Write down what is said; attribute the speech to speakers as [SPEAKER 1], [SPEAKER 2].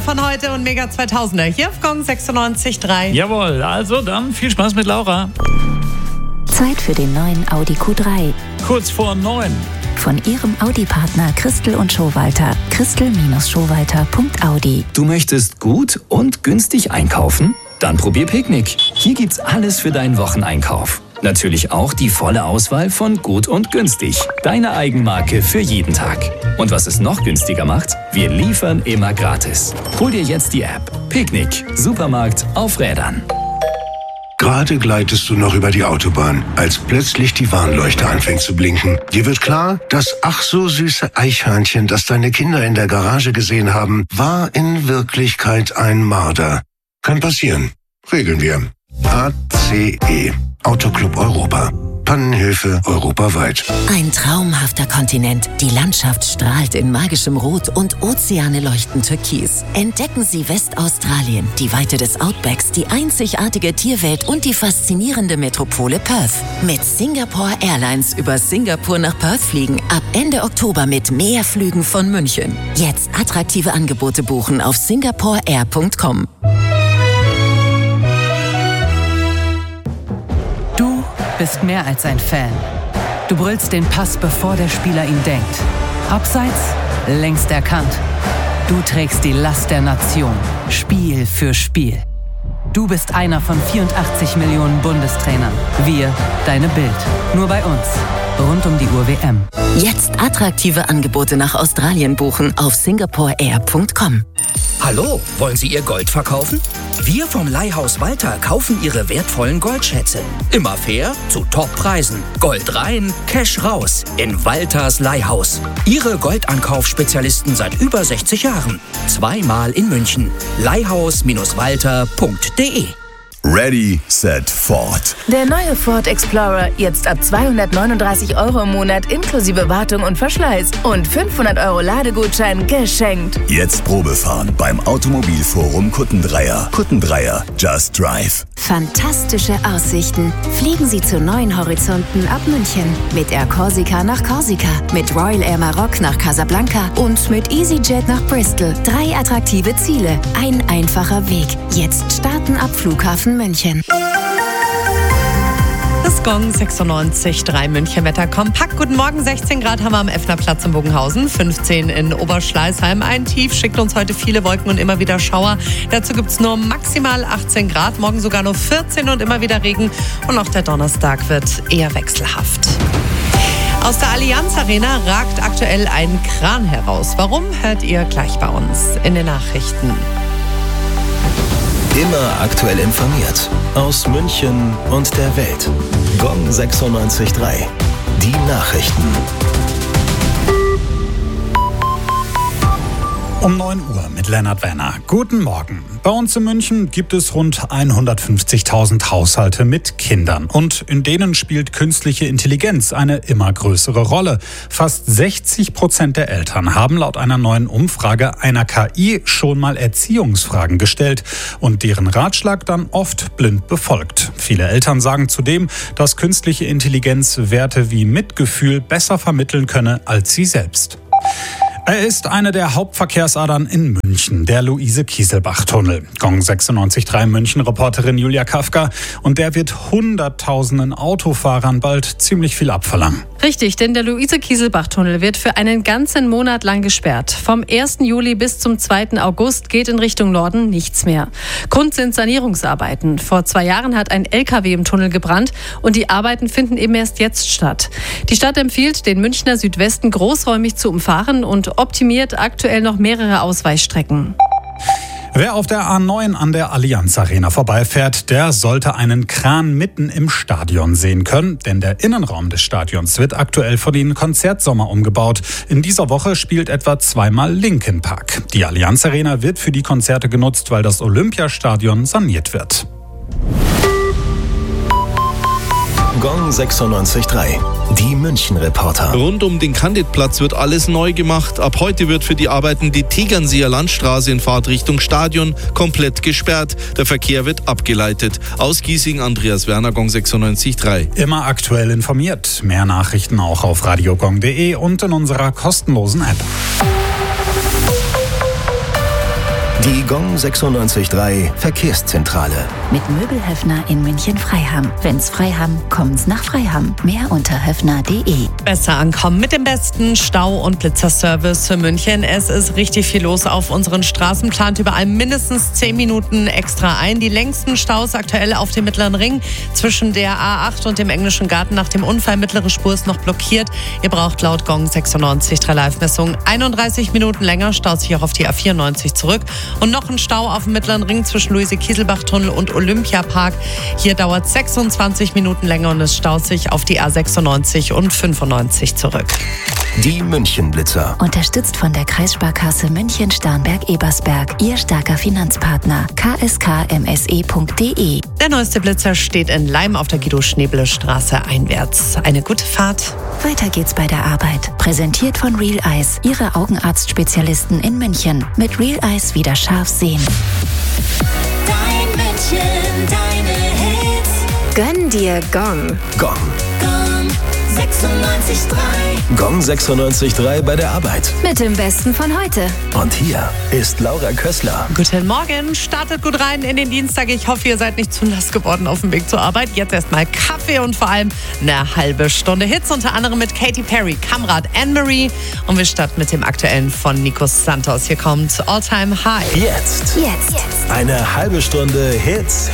[SPEAKER 1] von heute und Mega 2000er hier auf Gong 96.3.
[SPEAKER 2] Jawohl, also dann viel Spaß mit Laura.
[SPEAKER 3] Zeit für den neuen Audi Q3.
[SPEAKER 2] Kurz vor 9.
[SPEAKER 3] Von Ihrem Audi-Partner Christel und Schowalter. Christel-Schowalter.audi.
[SPEAKER 4] Du möchtest gut und günstig einkaufen? Dann probier Picknick. Hier gibt's alles für deinen Wocheneinkauf. Natürlich auch die volle Auswahl von Gut und Günstig. Deine Eigenmarke für jeden Tag. Und was es noch günstiger macht? Wir liefern immer gratis. Hol dir jetzt die App. Picknick. Supermarkt auf Rädern.
[SPEAKER 5] Gerade gleitest du noch über die Autobahn, als plötzlich die Warnleuchte anfängt zu blinken. Dir wird klar, das ach so süße Eichhörnchen, das deine Kinder in der Garage gesehen haben, war in Wirklichkeit ein Marder. Kann passieren. Regeln wir. ACE. Autoclub Europa. Pannenhilfe europaweit.
[SPEAKER 6] Ein traumhafter Kontinent. Die Landschaft strahlt in magischem Rot und Ozeane leuchten türkis. Entdecken Sie Westaustralien, die Weite des Outbacks, die einzigartige Tierwelt und die faszinierende Metropole Perth. Mit Singapore Airlines über Singapur nach Perth fliegen. Ab Ende Oktober mit mehr Flügen von München. Jetzt attraktive Angebote buchen auf singaporeair.com.
[SPEAKER 7] Du bist mehr als ein Fan. Du brüllst den Pass, bevor der Spieler ihn denkt. Abseits, längst erkannt. Du trägst die Last der Nation, Spiel für Spiel. Du bist einer von 84 Millionen Bundestrainern. Wir, deine Bild. Nur bei uns. Rund um die Uhr WM.
[SPEAKER 6] Jetzt attraktive Angebote nach Australien buchen auf singaporeair.com.
[SPEAKER 8] Hallo, wollen Sie Ihr Gold verkaufen? Wir vom Leihhaus Walter kaufen Ihre wertvollen Goldschätze. Immer fair, zu Toppreisen. Gold rein, Cash raus. In Walters Leihhaus. Ihre Goldankaufspezialisten seit über 60 Jahren. Zweimal in München. Leihhaus-walter.de.
[SPEAKER 9] Ready, set, Ford.
[SPEAKER 10] Der neue Ford Explorer jetzt ab 239 € im Monat inklusive Wartung und Verschleiß und 500 € Ladegutschein geschenkt.
[SPEAKER 9] Jetzt Probefahren beim Automobilforum Kuttendreier. Kuttendreier, just drive.
[SPEAKER 3] Fantastische Aussichten. Fliegen Sie zu neuen Horizonten ab München. Mit Air Corsica nach Korsika, mit Royal Air Maroc nach Casablanca und mit EasyJet nach Bristol. 3 attraktive Ziele, ein einfacher Weg. Jetzt starten ab Flughafen München.
[SPEAKER 1] Das Gong 96.3 München Wetter kompakt. Guten Morgen, 16 Grad haben wir am Effnerplatz in Bogenhausen, 15 in Oberschleißheim. Ein Tief schickt uns heute viele Wolken und immer wieder Schauer. Dazu gibt es nur maximal 18 Grad, morgen sogar nur 14 und immer wieder Regen. Und auch der Donnerstag wird eher wechselhaft. Aus der Allianz Arena ragt aktuell ein Kran heraus. Warum, hört ihr gleich bei uns in den Nachrichten.
[SPEAKER 11] Immer aktuell informiert. Aus München und der Welt. Gong 96.3. Die Nachrichten.
[SPEAKER 2] Um 9 Uhr mit Lennart Werner. Guten Morgen. Bei uns in München gibt es rund 150.000 Haushalte mit Kindern. Und in denen spielt künstliche Intelligenz eine immer größere Rolle. Fast 60% der Eltern haben laut einer neuen Umfrage einer KI schon mal Erziehungsfragen gestellt und deren Ratschlag dann oft blind befolgt. Viele Eltern sagen zudem, dass künstliche Intelligenz Werte wie Mitgefühl besser vermitteln könne als sie selbst. Er ist eine der Hauptverkehrsadern in München, der Luise-Kieselbach-Tunnel. Gong 96.3 München-Reporterin Julia Kafka. Und der wird hunderttausenden Autofahrern bald ziemlich viel abverlangen.
[SPEAKER 12] Richtig, denn der Luise-Kieselbach-Tunnel wird für einen ganzen Monat lang gesperrt. Vom 1. Juli bis zum 2. August geht in Richtung Norden nichts mehr. Grund sind Sanierungsarbeiten. Vor 2 Jahren hat ein LKW im Tunnel gebrannt und die Arbeiten finden eben erst jetzt statt. Die Stadt empfiehlt, den Münchner Südwesten großräumig zu umfahren und optimiert aktuell noch mehrere Ausweichstrecken.
[SPEAKER 2] Wer auf der A9 an der Allianz Arena vorbeifährt, der sollte einen Kran mitten im Stadion sehen können, denn der Innenraum des Stadions wird aktuell für den Konzertsommer umgebaut. In dieser Woche spielt etwa 2-mal Linkin Park. Die Allianz Arena wird für die Konzerte genutzt, weil das Olympiastadion saniert wird.
[SPEAKER 11] Gong 96.3. Die München-Reporter.
[SPEAKER 13] Rund um den Candidplatz wird alles neu gemacht. Ab heute wird für die Arbeiten die Tegernseer Landstraße in Fahrtrichtung Stadion komplett gesperrt. Der Verkehr wird abgeleitet. Aus Giesing, Andreas Werner, Gong 96.3.
[SPEAKER 2] Immer aktuell informiert. Mehr Nachrichten auch auf radiogong.de und in unserer kostenlosen App.
[SPEAKER 11] Die Gong 96.3 Verkehrszentrale.
[SPEAKER 3] Mit Möbelhöfner in München-Freiham. Wenn's Freiham, kommt's nach Freiham. Mehr unter höfner.de.
[SPEAKER 1] Besser ankommen mit dem besten Stau- und Blitzerservice für München. Es ist richtig viel los auf unseren Straßen. Plant überall mindestens 10 Minuten extra ein. Die längsten Staus aktuell auf dem Mittleren Ring zwischen der A8 und dem Englischen Garten nach dem Unfall. Mittlere Spur ist noch blockiert. Ihr braucht laut Gong 96.3 Live-Messung 31 Minuten länger. Staut sich auch auf die A94 zurück. Und noch ein Stau auf dem Mittleren Ring zwischen Luise-Kieselbach-Tunnel und Olympiapark. Hier dauert 26 Minuten länger und es staut sich auf die A96 und 95 zurück.
[SPEAKER 11] Die München-Blitzer.
[SPEAKER 3] Unterstützt von der Kreissparkasse München-Starnberg-Ebersberg. Ihr starker Finanzpartner. kskmse.de.
[SPEAKER 1] Der neueste Blitzer steht in Leim auf der Guido-Schneeble-Straße einwärts. Eine gute Fahrt.
[SPEAKER 3] Weiter geht's bei der Arbeit. Präsentiert von Real Eyes, Ihre Augenarztspezialisten in München. Mit Real Eyes wieder scharf sehen.
[SPEAKER 14] Dein München, deine Hits.
[SPEAKER 3] Gönn dir Gong.
[SPEAKER 11] Gong.
[SPEAKER 14] Gong 96.3.
[SPEAKER 11] Gong 96.3 bei der Arbeit.
[SPEAKER 3] Mit dem Besten von heute.
[SPEAKER 11] Und hier ist Laura Kössler.
[SPEAKER 1] Guten Morgen, startet gut rein in den Dienstag. Ich hoffe, ihr seid nicht zu nass geworden auf dem Weg zur Arbeit. Jetzt erstmal Kaffee und vor allem eine halbe Stunde Hits, unter anderem mit Katy Perry, Kamrat, Anne-Marie. Und wir starten mit dem aktuellen von Nico Santos. Hier kommt All Time High.
[SPEAKER 11] Jetzt. Eine halbe Stunde Hits.